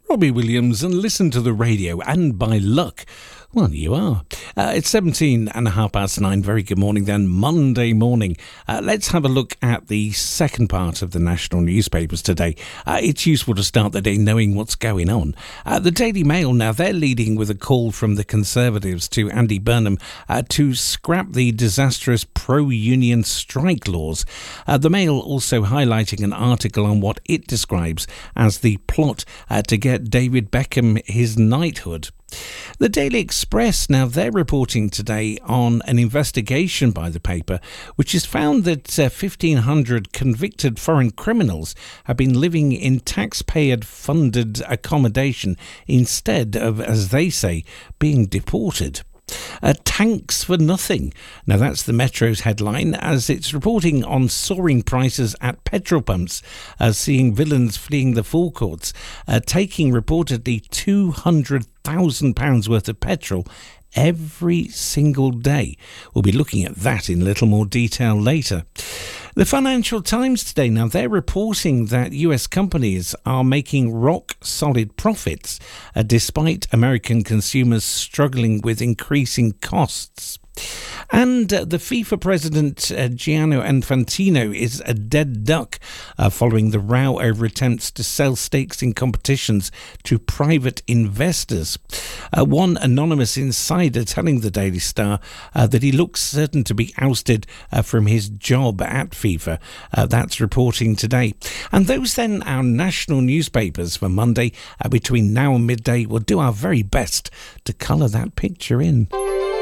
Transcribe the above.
Robbie Williams, and listen to the radio, and by luck, well, you are. It's 9:17. Very good morning then, Monday morning. Let's have a look at the second part of the national newspapers today. It's useful to start the day knowing what's going on. The Daily Mail, now they're leading with a call from the Conservatives to Andy Burnham to scrap the disastrous pro-union strike laws. The Mail also highlighting an article on what it describes as the plot to get David Beckham his knighthood. The Daily Express, now they're reporting today on an investigation by the paper which has found that 1,500 convicted foreign criminals have been living in taxpayer-funded accommodation instead of, as they say, being deported. Tanks for nothing. Now that's the Metro's headline, as it's reporting on soaring prices at petrol pumps, seeing villains fleeing the forecourts, taking reportedly £200,000 worth of petrol every single day. We'll be looking at that in a little more detail later. The Financial Times today, now they're reporting that US companies are making rock-solid profits despite American consumers struggling with increasing costs. And the FIFA president, Gianni Infantino, is a dead duck following the row over attempts to sell stakes in competitions to private investors. One anonymous insider telling the Daily Star that he looks certain to be ousted from his job at FIFA. That's reporting today. And those then our national newspapers for Monday between now and midday. We'll do our very best to colour that picture in.